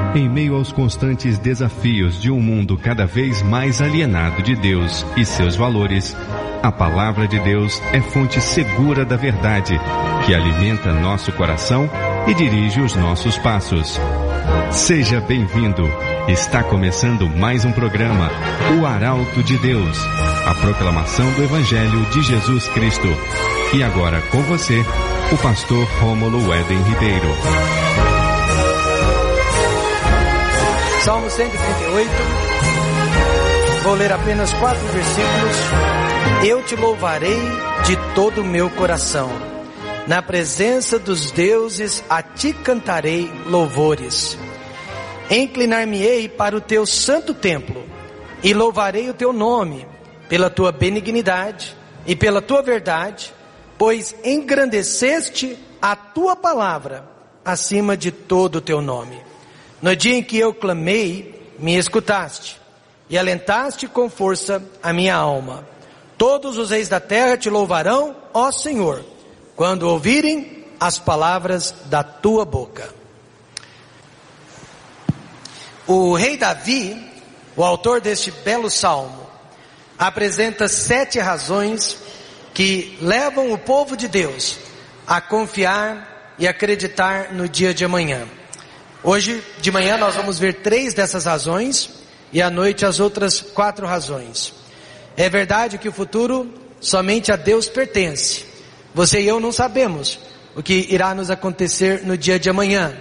Em meio aos constantes desafios de um mundo cada vez mais alienado de Deus e seus valores, a palavra de Deus é fonte segura da verdade, que alimenta nosso coração e dirige os nossos passos. Seja bem-vindo. Está começando mais um programa, O Arauto de Deus, a proclamação do Evangelho de Jesus Cristo. E agora com você, o pastor Rômulo Éden Ribeiro. Salmo 138, vou ler apenas 4 versículos. Eu te louvarei de todo o meu coração. Na presença dos deuses a ti cantarei louvores. Inclinar-me-ei para o teu santo templo e louvarei o teu nome pela tua benignidade e pela tua verdade, pois engrandeceste a tua palavra acima de todo o teu nome. No dia em que eu clamei, me escutaste e alentaste com força a minha alma. Todos os reis da terra te louvarão, ó Senhor, quando ouvirem as palavras da tua boca. O rei Davi, o autor deste belo salmo, apresenta 7 razões que levam o povo de Deus a confiar e acreditar no dia de amanhã. Hoje de manhã nós vamos ver 3 dessas razões e à noite as outras 4 razões. É verdade que o futuro somente a Deus pertence. Você e eu não sabemos o que irá nos acontecer no dia de amanhã,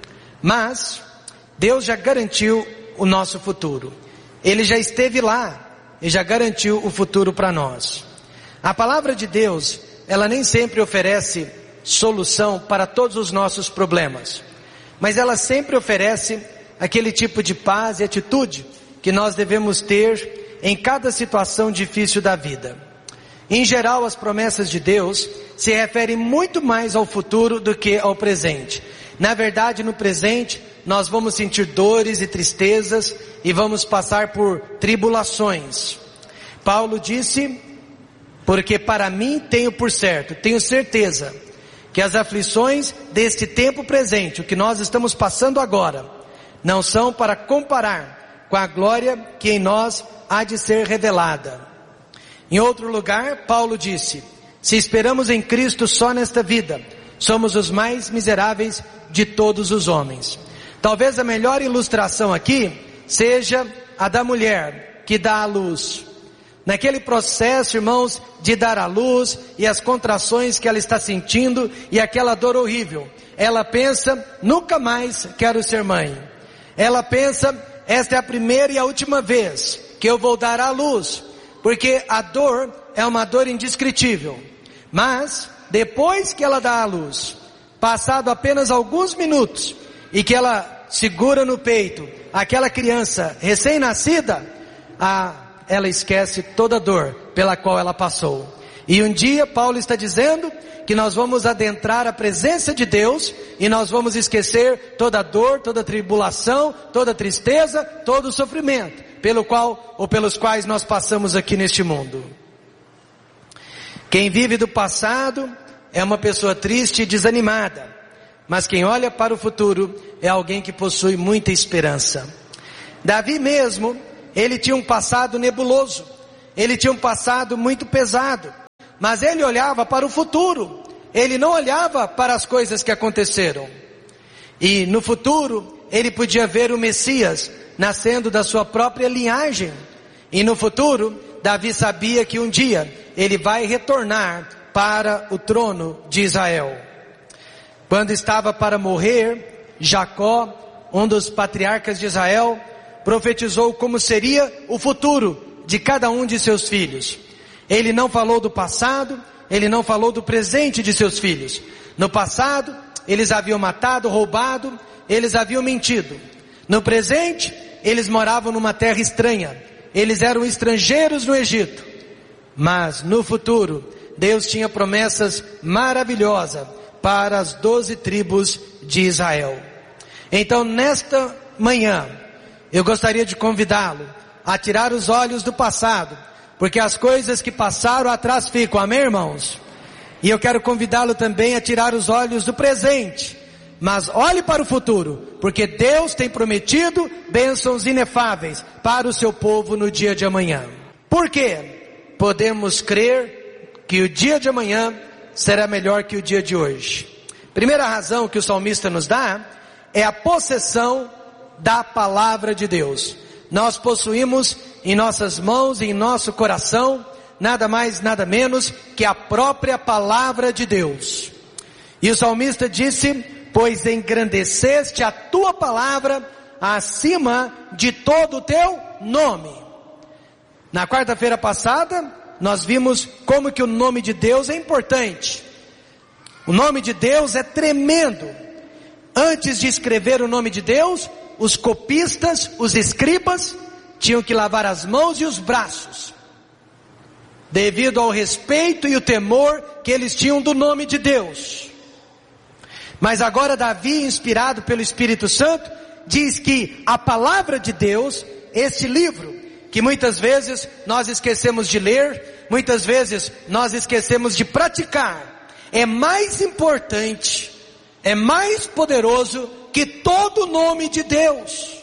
mas Deus já garantiu o nosso futuro. Ele já esteve lá e já garantiu o futuro para nós. A palavra de Deus, ela nem sempre oferece solução para todos os nossos problemas, mas ela sempre oferece aquele tipo de paz e atitude que nós devemos ter em cada situação difícil da vida. Em geral, as promessas de Deus se referem muito mais ao futuro do que ao presente. Na verdade, no presente, nós vamos sentir dores e tristezas e vamos passar por tribulações. Paulo disse, porque para mim tenho por certo, tenho certeza, que as aflições deste tempo presente, o que nós estamos passando agora, não são para comparar com a glória que em nós há de ser revelada. Em outro lugar, Paulo disse, se esperamos em Cristo só nesta vida, somos os mais miseráveis de todos os homens. Talvez a melhor ilustração aqui seja a da mulher que dá à luz. Naquele processo, irmãos, de dar à luz e as contrações que ela está sentindo e aquela dor horrível, ela pensa, nunca mais quero ser mãe. Ela pensa, esta é a primeira e a última vez que eu vou dar à luz, porque a dor é uma dor indescritível. Mas, depois que ela dá à luz, passado apenas alguns minutos, e que ela segura no peito aquela criança recém-nascida, ela esquece toda a dor pela qual ela passou. E um dia Paulo está dizendo que nós vamos adentrar a presença de Deus e nós vamos esquecer toda a dor, toda a tribulação, toda a tristeza, todo o sofrimento pelo qual ou pelos quais nós passamos aqui neste mundo. Quem vive do passado é uma pessoa triste e desanimada, mas quem olha para o futuro é alguém que possui muita esperança. Davi mesmo, ele tinha um passado nebuloso, ele tinha um passado muito pesado, mas ele olhava para o futuro, ele não olhava para as coisas que aconteceram. E no futuro, ele podia ver o Messias nascendo da sua própria linhagem. E no futuro, Davi sabia que um dia ele vai retornar para o trono de Israel. Quando estava para morrer, Jacó, um dos patriarcas de Israel, profetizou como seria o futuro de cada um de seus filhos. Ele não falou do passado, ele não falou do presente de seus filhos. No passado, eles haviam matado, roubado, eles haviam mentido. No presente, eles moravam numa terra estranha, eles eram estrangeiros no Egito. Mas no futuro, Deus tinha promessas maravilhosas para as 12 tribos de Israel. Então nesta manhã, eu gostaria de convidá-lo a tirar os olhos do passado, porque as coisas que passaram atrás ficam, amém, irmãos? E eu quero convidá-lo também a tirar os olhos do presente, mas olhe para o futuro, porque Deus tem prometido bênçãos inefáveis para o seu povo no dia de amanhã. Por quê? Podemos crer que o dia de amanhã será melhor que o dia de hoje. Primeira razão que o salmista nos dá é a possessão da palavra de Deus. Nós possuímos em nossas mãos e em nosso coração nada mais, nada menos que a própria palavra de Deus. E o salmista disse: pois engrandeceste a tua palavra acima de todo o teu nome. Na quarta-feira passada, nós vimos como que o nome de Deus é importante. O nome de Deus é tremendo. Antes de escrever o nome de Deus, os copistas, os escribas, tinham que lavar as mãos e os braços, devido ao respeito e o temor que eles tinham do nome de Deus. Mas agora Davi, inspirado pelo Espírito Santo, diz que a palavra de Deus, esse livro, que muitas vezes nós esquecemos de ler, muitas vezes nós esquecemos de praticar, é mais importante, é mais poderoso que todo o nome de Deus.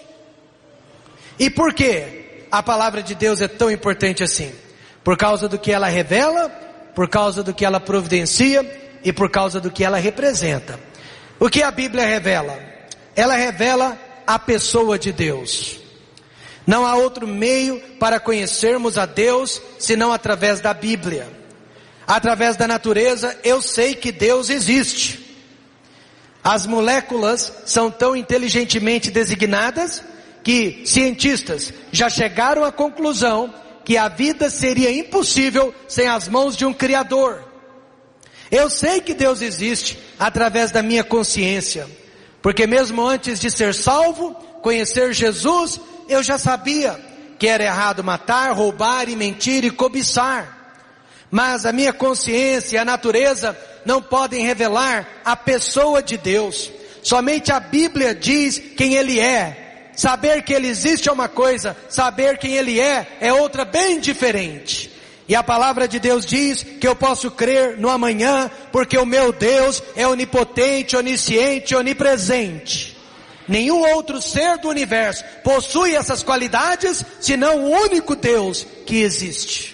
E por que a palavra de Deus é tão importante assim? Por causa do que ela revela, por causa do que ela providencia e por causa do que ela representa. O que a Bíblia revela? Ela revela a pessoa de Deus. Não há outro meio para conhecermos a Deus senão através da Bíblia. Através da natureza eu sei que Deus existe. As moléculas são tão inteligentemente designadas que cientistas já chegaram à conclusão que a vida seria impossível sem as mãos de um Criador. Eu sei que Deus existe através da minha consciência, porque mesmo antes de ser salvo, conhecer Jesus, eu já sabia que era errado matar, roubar e mentir e cobiçar. Mas a minha consciência e a natureza não podem revelar a pessoa de Deus. Somente a Bíblia diz quem Ele é. Saber que Ele existe é uma coisa, saber quem Ele é outra bem diferente. E a palavra de Deus diz que eu posso crer no amanhã, porque o meu Deus é onipotente, onisciente, onipresente. Nenhum outro ser do universo possui essas qualidades, senão o único Deus que existe.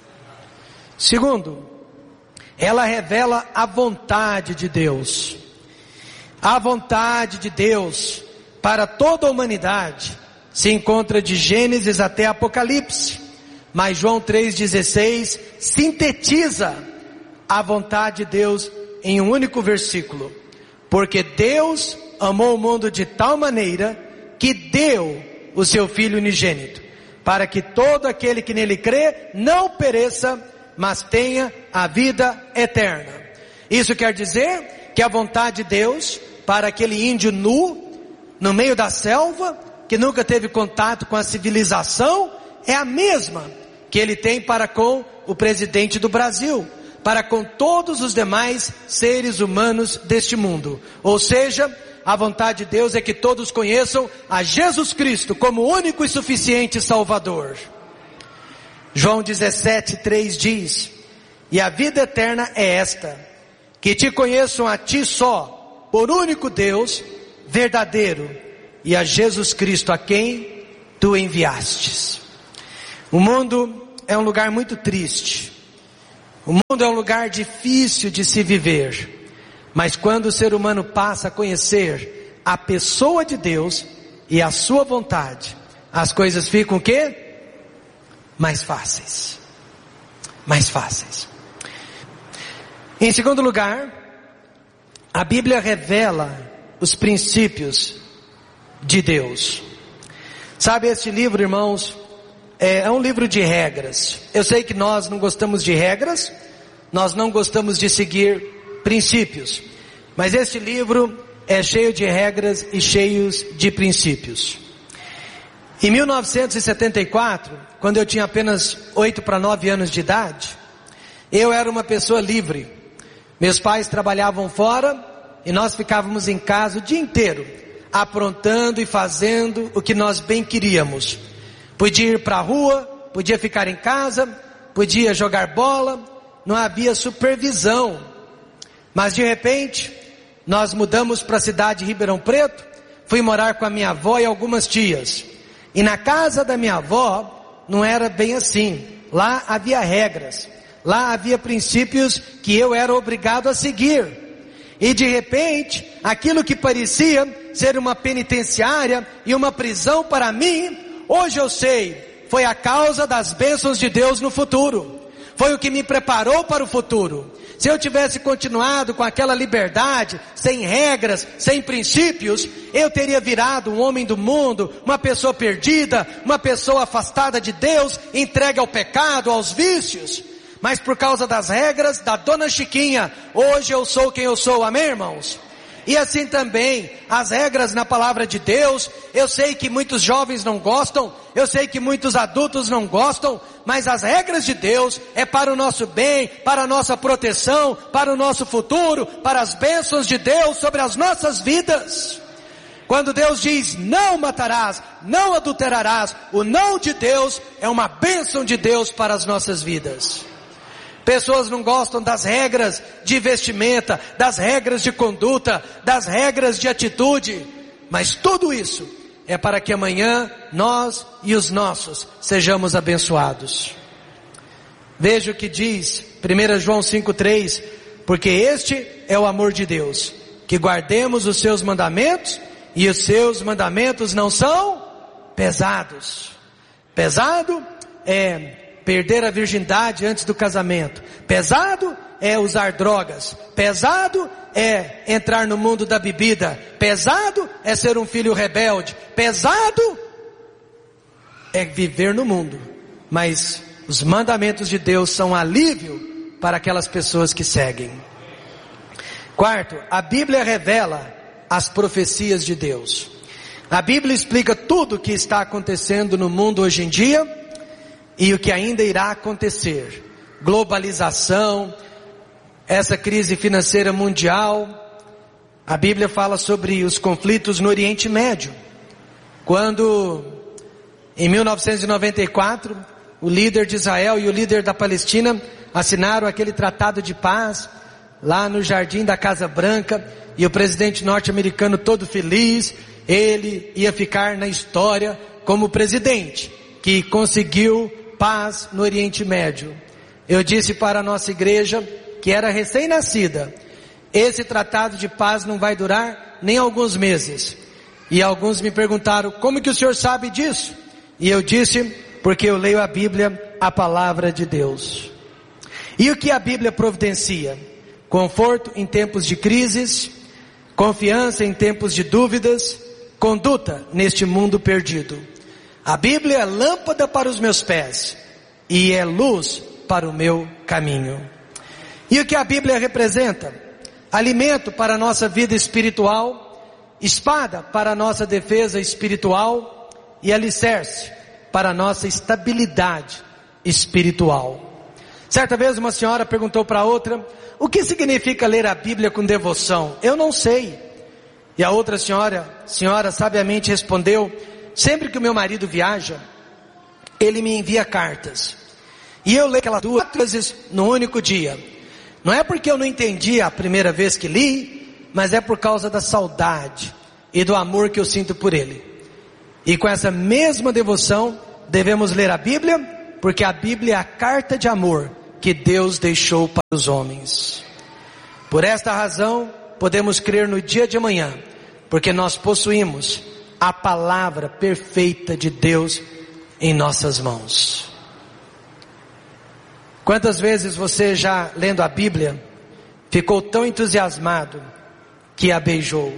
Segundo, ela revela a vontade de Deus. A vontade de Deus para toda a humanidade se encontra de Gênesis até Apocalipse. Mas João 3,16 sintetiza a vontade de Deus em um único versículo. Porque Deus amou o mundo de tal maneira que deu o seu Filho unigênito, para que todo aquele que nele crê não pereça, mas tenha a vida eterna. Isso quer dizer que a vontade de Deus para aquele índio nu, no meio da selva, que nunca teve contato com a civilização, é a mesma que Ele tem para com o presidente do Brasil, para com todos os demais seres humanos deste mundo. Ou seja, a vontade de Deus é que todos conheçam a Jesus Cristo como único e suficiente Salvador. João 17:3 diz: e a vida eterna é esta, que te conheçam a ti só, por único Deus verdadeiro, e a Jesus Cristo a quem tu enviastes. O mundo é um lugar muito triste. O mundo é um lugar difícil de se viver. Mas quando o ser humano passa a conhecer a pessoa de Deus e a sua vontade, as coisas ficam o quê? Mais fáceis. Mais fáceis. Em segundo lugar, a Bíblia revela os princípios de Deus. Sabe, este livro, irmãos, é um livro de regras. Eu sei que nós não gostamos de regras, nós não gostamos de seguir princípios, mas este livro é cheio de regras e cheios de princípios. Em 1974, quando eu tinha apenas 8 para 9 anos de idade, eu era uma pessoa livre. Meus pais trabalhavam fora e nós ficávamos em casa o dia inteiro, aprontando e fazendo o que nós bem queríamos. Podia ir para a rua, podia ficar em casa, podia jogar bola, não havia supervisão. Mas de repente, nós mudamos para a cidade de Ribeirão Preto, fui morar com a minha avó e algumas tias. E na casa da minha avó, não era bem assim. Lá havia regras, lá havia princípios que eu era obrigado a seguir. E de repente, aquilo que parecia ser uma penitenciária e uma prisão para mim, hoje eu sei, foi a causa das bênçãos de Deus no futuro. Foi o que me preparou para o futuro. Se eu tivesse continuado com aquela liberdade, sem regras, sem princípios, eu teria virado um homem do mundo, uma pessoa perdida, uma pessoa afastada de Deus, entregue ao pecado, aos vícios. Mas por causa das regras da Dona Chiquinha, hoje eu sou quem eu sou, amém, irmãos? E assim também, as regras na palavra de Deus, eu sei que muitos jovens não gostam, eu sei que muitos adultos não gostam, mas as regras de Deus é para o nosso bem, para a nossa proteção, para o nosso futuro, para as bênçãos de Deus sobre as nossas vidas. Quando Deus diz, não matarás, não adulterarás, o não de Deus é uma bênção de Deus para as nossas vidas. Pessoas não gostam das regras de vestimenta, das regras de conduta, das regras de atitude, mas tudo isso é para que amanhã nós e os nossos sejamos abençoados. Veja o que diz 1 João 5,3, porque este é o amor de Deus, que guardemos os seus mandamentos, e os seus mandamentos não são pesados. Pesado é perder a virgindade antes do casamento. Pesado é usar drogas. Pesado é entrar no mundo da bebida. Pesado é ser um filho rebelde. Pesado é viver no mundo. Mas os mandamentos de Deus são alívio para aquelas pessoas que seguem. Quarto, a Bíblia revela as profecias de Deus. A Bíblia explica tudo o que está acontecendo no mundo hoje em dia e o que ainda irá acontecer. Globalização, essa crise financeira mundial. A Bíblia fala sobre os conflitos no Oriente Médio. Quando, em 1994, o líder de Israel e o líder da Palestina assinaram aquele tratado de paz, lá no jardim da Casa Branca, e o presidente norte-americano todo feliz, ele ia ficar na história como presidente que conseguiu paz no Oriente Médio. Eu disse para a nossa igreja, que era recém-nascida, esse tratado de paz não vai durar nem alguns meses. E alguns me perguntaram, como que o senhor sabe disso? E eu disse, porque eu leio a Bíblia, a palavra de Deus. E o que a Bíblia providencia? Conforto em tempos de crises, confiança em tempos de dúvidas, conduta neste mundo perdido. A Bíblia é lâmpada para os meus pés e é luz para o meu caminho. E o que a Bíblia representa? Alimento para a nossa vida espiritual, espada para a nossa defesa espiritual e alicerce para a nossa estabilidade espiritual. Certa vez uma senhora perguntou para outra, o que significa ler a Bíblia com devoção? Eu não sei. E a outra senhora sabiamente respondeu, sempre que o meu marido viaja, ele me envia cartas. E eu leio aquelas 2 vezes no único dia. Não é porque eu não entendi a primeira vez que li, mas é por causa da saudade e do amor que eu sinto por ele. E com essa mesma devoção, devemos ler a Bíblia, porque a Bíblia é a carta de amor que Deus deixou para os homens. Por esta razão, podemos crer no dia de amanhã, porque nós possuímos a palavra perfeita de Deus em nossas mãos. Quantas vezes você já, lendo a Bíblia, ficou tão entusiasmado que a beijou?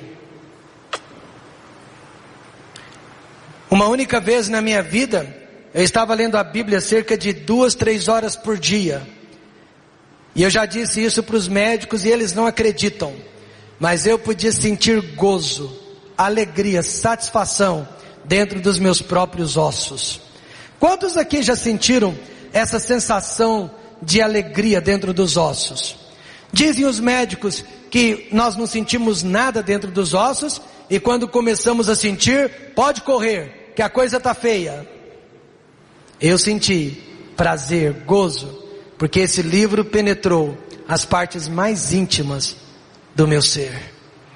Uma única vez na minha vida, eu estava lendo a Bíblia cerca de 2, 3 horas por dia. E eu já disse isso para os médicos e eles não acreditam. Mas eu podia sentir gozo, alegria, satisfação dentro dos meus próprios ossos. Quantos aqui já sentiram essa sensação de alegria dentro dos ossos? Dizem os médicos que nós não sentimos nada dentro dos ossos e quando começamos a sentir, pode correr, que a coisa está feia. Eu senti prazer, gozo, porque esse livro penetrou as partes mais íntimas do meu ser.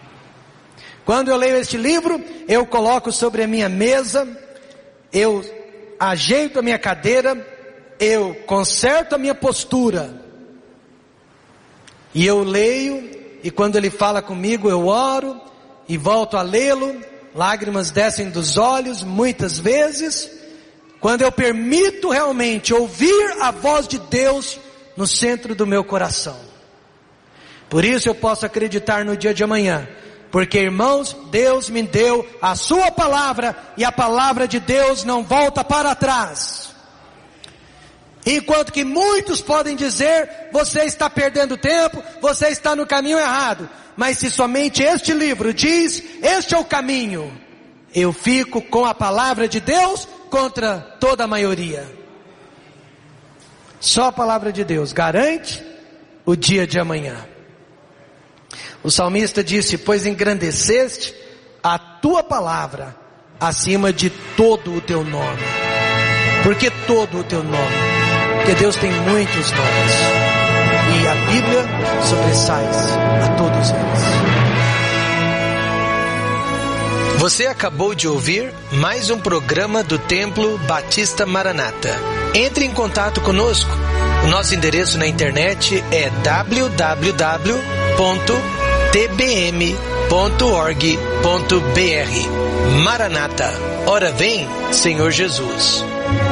Quando eu leio este livro, eu coloco sobre a minha mesa, eu ajeito a minha cadeira, eu conserto a minha postura, e eu leio, e quando ele fala comigo, eu oro, e volto a lê-lo, lágrimas descem dos olhos, muitas vezes, quando eu permito realmente ouvir a voz de Deus no centro do meu coração. Por isso eu posso acreditar no dia de amanhã, porque, irmãos, Deus me deu a sua palavra, e a palavra de Deus não volta para trás. Enquanto que muitos podem dizer, você está perdendo tempo, você está no caminho errado. Mas se somente este livro diz, este é o caminho, eu fico com a palavra de Deus contra toda a maioria. Só a palavra de Deus garante o dia de amanhã. O salmista disse, pois engrandeceste a tua palavra acima de todo o teu nome. Por que todo o teu nome? Porque Deus tem muitos nomes, e a Bíblia sobressai a todos eles. Você acabou de ouvir mais um programa do Templo Batista Maranata. Entre em contato conosco. O nosso endereço na internet é www.tbm.org.br. Maranata, ora vem, Senhor Jesus.